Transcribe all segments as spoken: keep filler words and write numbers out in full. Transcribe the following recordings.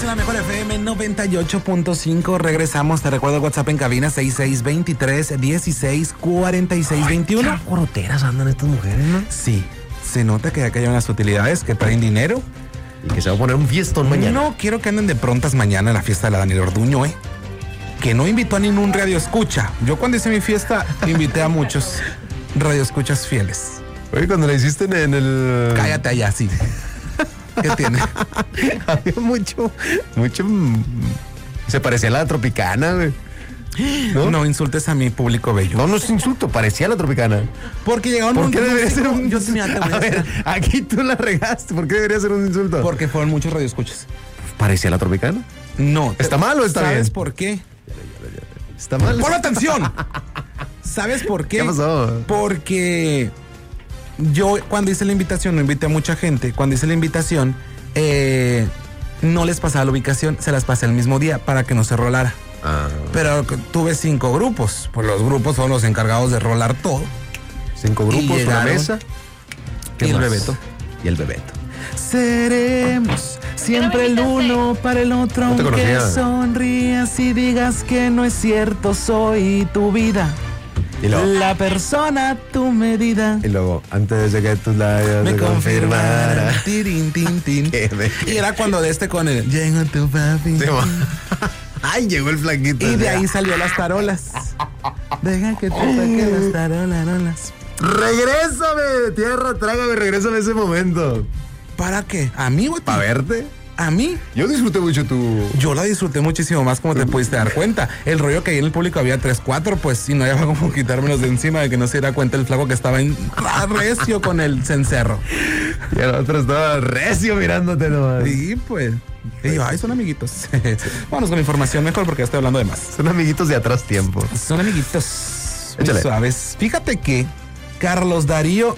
en la mejor F M noventa y ocho punto cinco. Regresamos. Te recuerdo el WhatsApp en cabina seis seis dos tres, dieciséis, cuarenta y seis veintiuno. Qué coroteras andan estas mujeres, ¿no? Sí, se nota que ya cayeron las utilidades, que traen dinero. Y que se va a poner un fiestón mañana. No quiero que anden de prontas mañana en la fiesta de la Daniel Orduño, ¿eh? Que no invitó a ningún radio escucha. Yo cuando hice mi fiesta invité a muchos radio escuchas fieles. Oye, cuando la hiciste en, en el... Cállate allá, sí. ¿Qué tiene? Había mucho, mucho... Se parecía a la Tropicana, güey. ¿No? No insultes a mi público bello. No, no es insulto, parecía a la Tropicana. Porque llegaron... ¿Por qué debería ser un... Yo sí, mira, te voy a, a ver, aquí tú la regaste. ¿Por qué debería ser un insulto? Porque fueron muchos radioescuchas. ¿Parecía a la Tropicana? No. ¿Está mal o está ¿Sabes bien? ¿Sabes por qué? Está mal. ¡Pon atención! ¿Sabes por qué? ¿Qué pasó? Porque yo cuando hice la invitación, no invité a mucha gente. Cuando hice la invitación, eh, no les pasaba la ubicación, se las pasé el mismo día para que no se rolara. Ah. Pero tuve cinco grupos. Pues los grupos son los encargados de rolar todo. Cinco grupos, una mesa. Y el bebeto. Y el bebeto. Seremos siempre el uno para el otro, no te aunque conocía. Sonrías y digas que no es cierto, soy tu vida. Y luego, la persona, tu medida. Y luego, antes de que tus labios me confirmaran. Tirin, tin, tin. me... Y era cuando de este con el llegó tu papi. Sí, ay, llegó el flaquito. Y de ahí salió las tarolas. Deja que te saque las tarolas. Regrésame de tierra, trágame, regrésame ese momento. ¿Para qué? ¿A mí o a ti? ¿Para verte? ¿A mí? Yo disfruté mucho tu... Yo la disfruté muchísimo más, como te pudiste dar cuenta. El rollo que ahí en el público había tres, cuatro, pues si no había como quitármelos de encima de que no se diera cuenta el flaco que estaba en recio con el cencerro. Y el otro estaba recio mirándote nomás. Sí, pues. Y yo, ay, son amiguitos. Vámonos con información mejor porque ya estoy hablando de más. Son amiguitos de atrás tiempo. Son amiguitos. Échale. Muy suaves. Fíjate que Carlos Darío...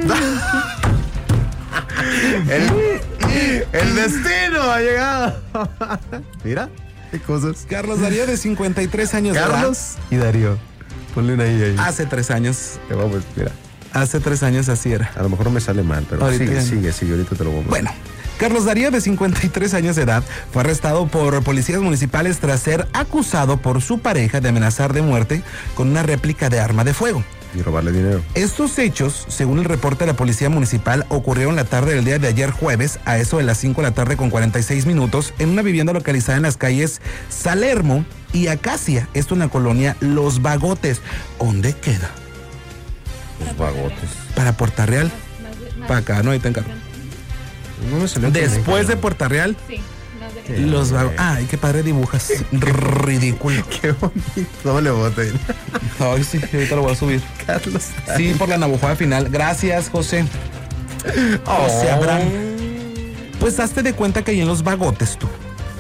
el, el destino ha llegado. Mira, qué cosas. Carlos Darío, de cincuenta y tres años de edad. Carlos y Darío. Ponle una ahí, ahí. Hace tres años. Te vamos, mira. Hace tres años así era. A lo mejor no me sale mal, pero ahorita sigue, ya. sigue, sigue. Ahorita te lo voy a mostrar. Bueno. Carlos Darío, de cincuenta y tres años de edad, fue arrestado por policías municipales tras ser acusado por su pareja de amenazar de muerte con una réplica de arma de fuego. Y robarle dinero. Estos hechos, según el reporte de la policía municipal, ocurrieron la tarde del día de ayer jueves, a eso de las cinco de la tarde con cuarenta y seis minutos, en una vivienda localizada en las calles Salermo y Acacia, esto en la colonia Los Bagotes. ¿Dónde queda? Los Bagotes. Para Puerta Real. Para acá, no, ahí te encargo. No me salió. Después de Puerta Real. Sí. Sí. Los Bagotes. Ay, qué padre dibujas. Ridículo. Qué bonito. Tómale bote. Ay, sí, ahorita lo voy a subir. Carlos. Sí, por la navajuada final. Gracias, José. José Oh. Abraham. Pues hazte de cuenta que ahí en Los Bagotes tú.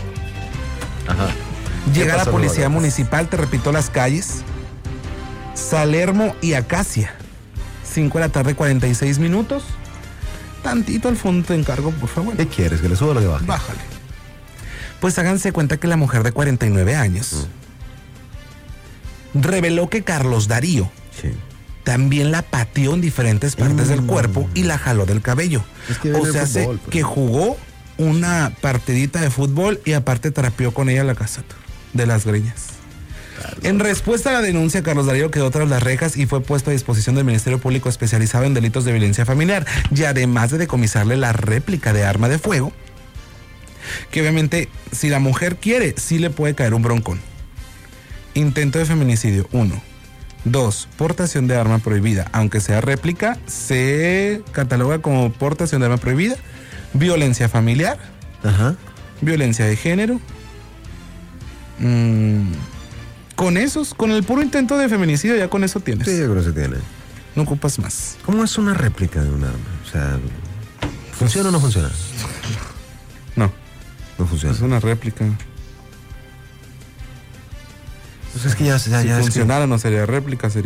Ajá. Llega la pasó, policía Bagotes? municipal, te repito las calles. Salermo y Acacia. cinco de la tarde, cuarenta y seis minutos. Tantito al fondo te encargo, por favor. ¿Qué quieres? ¿Que le suba o que baje? Bájale. Pues háganse cuenta que la mujer de cuarenta y nueve años mm. reveló que Carlos Darío Sí. también la pateó en diferentes partes mm. del cuerpo y la jaló del cabello. Es que o sea, fútbol, se, que jugó una partidita de fútbol y aparte trapeó con ella la casa de las greñas. En respuesta a la denuncia, Carlos Darío quedó tras las rejas y fue puesto a disposición del Ministerio Público especializado en delitos de violencia familiar. Y además de decomisarle la réplica de arma de fuego, que obviamente, si la mujer quiere, sí le puede caer un broncón. Intento de feminicidio, uno. Dos, portación de arma prohibida. Aunque sea réplica, se cataloga como portación de arma prohibida. Violencia familiar. Ajá. Violencia de género. Mmm... Con esos, con el puro intento de feminicidio, ya con eso tienes. Sí, yo creo que se tiene. No ocupas más. ¿Cómo es una réplica de un arma? O sea, ¿funciona o no funciona? No. No funciona. Es una réplica. Pues es que ya, ya, Si ya funcionara, es que... no sería réplica, sería